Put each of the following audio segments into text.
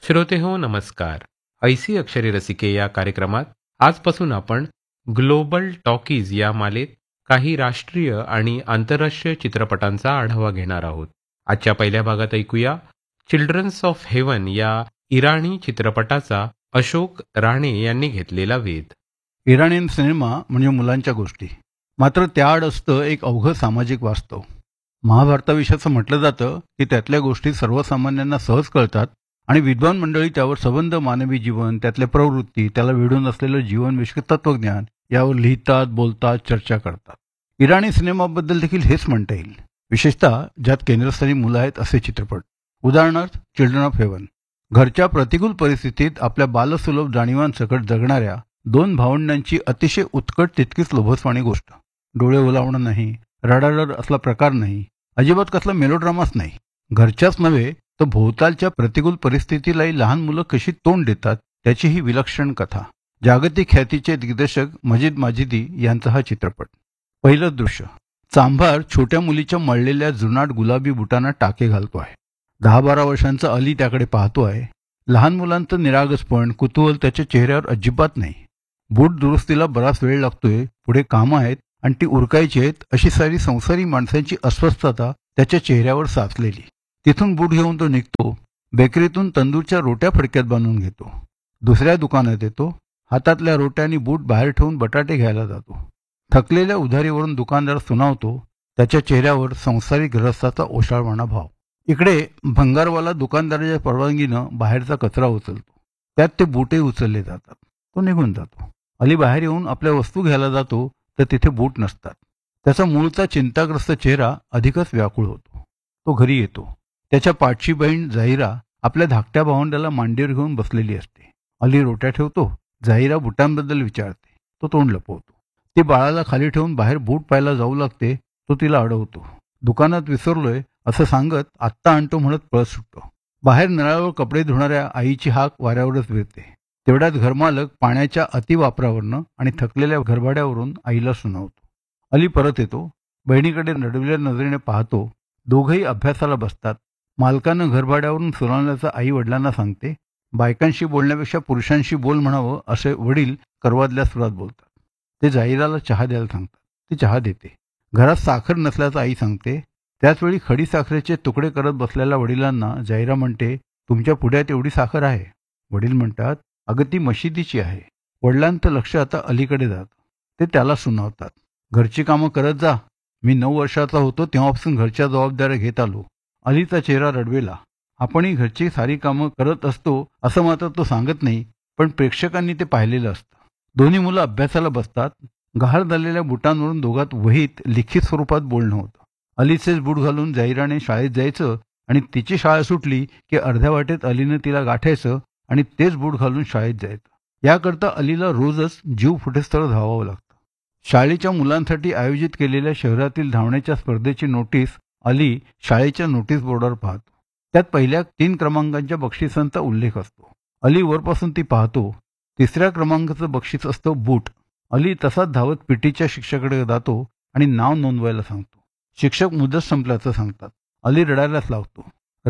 श्रोते हो नमस्कार. ऐसी अक्षरे रसिके या कार्यक्रमात आजपासून आपण ग्लोबल टॉकीज या मालेत काही राष्ट्रीय आणि आंतरराष्ट्रीय चित्रपटांचा आढावा घेणार आहोत. आजच्या पहिल्या भागात ऐकूया चिल्ड्रन्स ऑफ हेवन या इराणी चित्रपटाचा अशोक राणे यांनी घेतलेला वेध. इराणियन सिनेमा म्हणजे मुलांच्या गोष्टी, मात्र त्याआड असतं एक अवघड सामाजिक वास्तव. महाभारताविषयी असं म्हटलं जातं की त्यातल्या गोष्टी सर्वसामान्यांना सहज कळतात आणि विद्वान मंडळी त्यावर संबंध, मानवी जीवन, त्यातल्या प्रवृत्ती, त्याला वेढून असलेलं जीवनविषयक तत्वज्ञान यावर लिहितात, बोलतात, चर्चा करतात. इराणी सिनेमाबद्दल देखील हेच म्हणता येईल, विशेषतः ज्यात केंद्रस्थानी मुलं आहेत असे चित्रपट. उदाहरणार्थ चिल्ड्रन ऑफ हेवन. घरच्या प्रतिकूल परिस्थितीत आपल्या बालसुलभ जाणीवांसकट जगणाऱ्या दोन भावंडांची अतिशय उत्कट तितकीच लोभसवाणी गोष्ट. डोळे ओलावणं नाही, रडारड असला प्रकार नाही, अजिबात कसला मेलोड्रामाच नाही. घरच्याच नव्हे तर भोवतालच्या प्रतिकूल परिस्थितीलाही लहान मुलं कशी तोंड देतात त्याची ही विलक्षण कथा. जागतिक ख्यातीचे दिग्दर्शक मजीद माजिदी यांचा हा चित्रपट. पहिलं दृश्य. चांभार छोट्या मुलीच्या मळलेल्या जुनाट गुलाबी बुटांना टाके घालतो आहे. 10-12 वर्षांचा अली त्याकडे पाहतो आहे. लहान मुलांचं निरागसपण, कुतूहल त्याच्या चेहऱ्यावर अजिबात नाही. बूट दुरुस्तीला बराच वेळ लागतोय, पुढे कामं आहेत आणि ती उरकायची आहेत अशी सारी संसारी माणसांची अस्वस्थता त्याच्या चेहऱ्यावर साचलेली. तिथून बूट घेऊन तो निघतो. बेकरीतून तंदूरच्या रोट्या फडक्यात बांधून घेतो. दुसऱ्या दुकानात येतो. हातातल्या रोट्यांनी बूट बाहेर ठेवून बटाटे घ्यायला जातो. थकलेल्या उधारीवरून दुकानदार सुनावतो. त्याच्या चेहऱ्यावर संसारी गृहस्थाचा ओशाळवाणा भाव. इकडे भंगारवाला दुकानदाराच्या परवानगीनं बाहेरचा कचरा उचलतो. त्यात ते बूटही उचलले जातात. तो निघून जातो. अली बाहेर येऊन आपल्या वस्तू घ्यायला जातो तर तिथे बूट नसतात. त्याचा मूळचा चिंताग्रस्त चेहरा अधिकच व्याकुळ होतो. तो घरी येतो. त्याच्या पाठची बहीण जाहिरा आपल्या धाकट्या भावंडाला मांडीवर घेऊन बसलेली असते. अली रोट्या ठेवतो. जाहिरा बुटांबद्दल विचारते. तो तोंड लपवतो. ती बाळाला खाली ठेवून बाहेर बूट पाहायला जाऊ लागते. तो तिला अडवतो. दुकानात विसरलोय असं सांगत आत्ता आणतो म्हणत पळत सुटतो. बाहेर नळावर कपडे धुणाऱ्या आईची हाक वाऱ्यावरच विरते. तेवढ्यात घरमालक पाण्याच्या अतिवापरावरनं आणि थकलेल्या घरभाड्यावरून आईला सुनावतो. अली परत येतो. बहिणीकडे नडविल्या नजरेने पाहतो. दोघंही अभ्यासाला बसतात. मालकानं घरभाड्यावरून सुनावल्याचं आई वडिलांना सांगते. बायकांशी बोलण्यापेक्षा पुरुषांशी बोल म्हणावं असे वडील करवादल्या सुरात बोलतात. ते जाहिराला चहा द्यायला सांगतात. ती चहा देते. घरात साखर नसल्याचं आई सांगते. त्याचवेळी खडी साखरेचे तुकडे करत बसलेल्या वडिलांना जाहिरा म्हणते, तुमच्या पुढ्यात एवढी साखर आहे? वडील म्हणतात, अगं ती मशिदीची आहे. वडिलांचं लक्ष आता अलीकडे जातं. ते त्याला सुनावतात. घरची कामं करत जा. मी 9 वर्षाचा होतो तेव्हापासून घरच्या जबाबदाऱ्या घेत आलो. अलीचा चेहरा रडवेला. आपणही घरची सारी कामं करत असतो असं मात्र तो सांगत नाही, पण प्रेक्षकांनी ते पाहिलेलं असतं. दोन्ही मुलं अभ्यासाला बसतात. गहाळ झालेल्या बुटांवरून दोघात वहीत लिखित स्वरूपात बोलणं होतं. अलीचेच बूट घालून जाहिराने शाळेत जायचं आणि तिची शाळा सुटली की अर्ध्या वाटेत अलीनं तिला गाठायचं आणि तेच बूट घालून शाळेत जायचं. याकरता अलीला रोजच जीव फुटेस्तळ धावावं लागतं. शाळेच्या मुलांसाठी आयोजित केलेल्या शहरातील धावण्याच्या स्पर्धेची नोटीस अली शाळेच्या नोटीस बोर्डावर पाहतो. त्यात पहिल्या 3 क्रमांकांच्या बक्षिसांचा उल्लेख असतो. अली वरपासून ती पाहतो. 3ऱ्या क्रमांकाचं बक्षीस असतं बूट. अली तसाच धावत पीटीच्या शिक्षकाकडे जातो आणि नाव नोंदवायला सांगतो. शिक्षक मुदत संपल्याचं सांगतात. अली रडायलाच लागतो.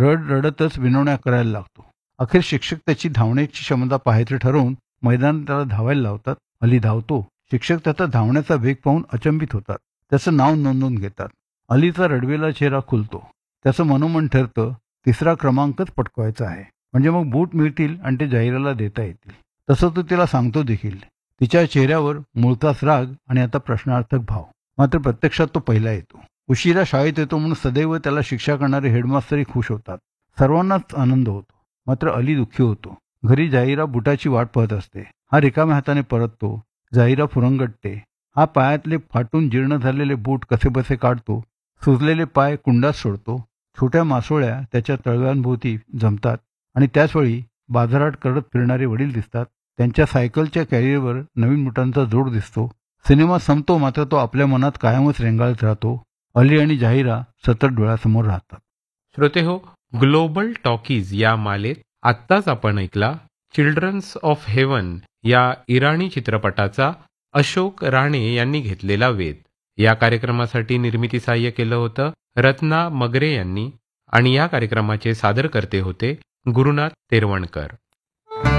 रडतच विनवण्या करायला लागतो. अखेर शिक्षक त्याची धावण्याची क्षमता पाहायचं ठरवून मैदानात त्याला धावायला लावतात. अली धावतो. शिक्षक त्याचा धावण्याचा वेग पाहून अचंबित होतात. त्याचं नाव नोंदवून घेतात. अलीचा रडवेला चेहरा खुलतो. त्याचं मनोमन ठरतं 3रा क्रमांकच पटकवायचा आहे, म्हणजे मग बूट मिळतील आणि ते जाहिराला देता येतील. तसं तो तिला सांगतो देखील. तिच्या चेहऱ्यावर मूळचाच राग आणि आता प्रश्नार्थक भाव. मात्र प्रत्यक्षात तो पहिला येतो. उशिरा शाळेत येतो म्हणून सदैव त्याला शिक्षा करणारे हेडमास्तरही खुश होतात. सर्वांनाच आनंद होतो. मात्र अली दुःखी होतो. घरी जाहिरा बुटाची वाट पाहत असते. हा रिकाम्या हाताने परततो. जाहिरा फुरंगटते. हा पायातले फाटून जीर्ण झालेले बूट कसेबसे काढतो. सुजलेले पाय कुंडात सोडतो. छोट्या मासोळ्या त्याच्या तळव्यांभोवती जमतात आणि त्याचवेळी बाजारात करत फिरणारे वडील दिसतात. त्यांच्या सायकलच्या कॅरियरवर नवीन बुटांचा जोड दिसतो. सिनेमा संपतो, मात्र तो आपल्या मनात कायमच रेंगाळत राहतो. अली आणि जाहिरा सतत डोळ्यासमोर राहतात. श्रोते हो, ग्लोबल टॉकीज या मालेत आत्ताच आपण ऐकला चिल्ड्रन्स ऑफ हेवन या इराणी चित्रपटाचा अशोक राणे यांनी घेतलेला वेध. या कार्यक्रमासाठी निर्मिती सहाय्य केलं होतं रत्ना मगरे यांनी आणि या कार्यक्रमाचे सादरकर्ते होते गुरुनाथ तेरवणकर.